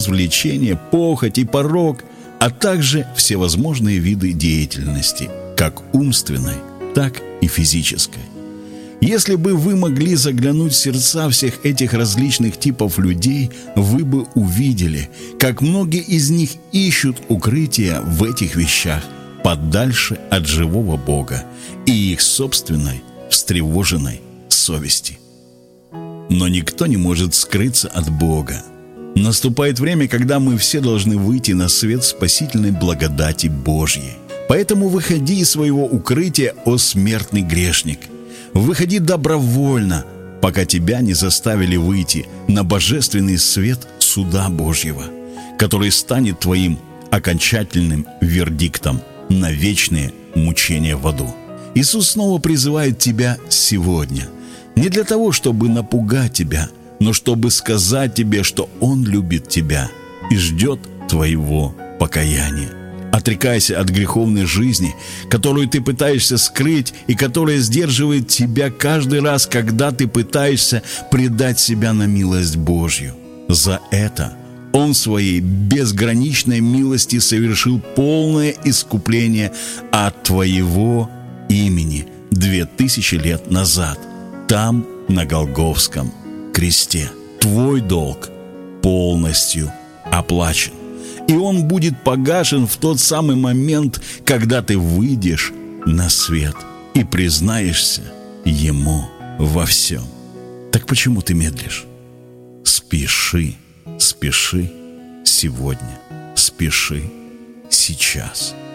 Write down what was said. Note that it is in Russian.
развлечения, похоть и порок, а также всевозможные виды деятельности, как умственной, так и физической. Если бы вы могли заглянуть в сердца всех этих различных типов людей, вы бы увидели, как многие из них ищут укрытия в этих вещах подальше от живого Бога и их собственной встревоженной совести. Но никто не может скрыться от Бога. Наступает время, когда мы все должны выйти на свет спасительной благодати Божьей. Поэтому выходи из своего укрытия, о смертный грешник. Выходи добровольно, пока тебя не заставили выйти на божественный свет суда Божьего, который станет твоим окончательным вердиктом на вечные мучения в аду. Иисус снова призывает тебя сегодня, не для того, чтобы напугать тебя, но чтобы сказать тебе, что Он любит тебя и ждет твоего покаяния. Отрекайся от греховной жизни, которую ты пытаешься скрыть и которая сдерживает тебя каждый раз, когда ты пытаешься предать себя на милость Божью. За это Он в своей безграничной милости совершил полное искупление от твоего имени 2000 лет назад, там, на Голгофском кресте. Твой долг полностью оплачен. И он будет погашен в тот самый момент, когда ты выйдешь на свет и признаешься Ему во всем. Так почему ты медлишь? Спеши, спеши сегодня, спеши сейчас.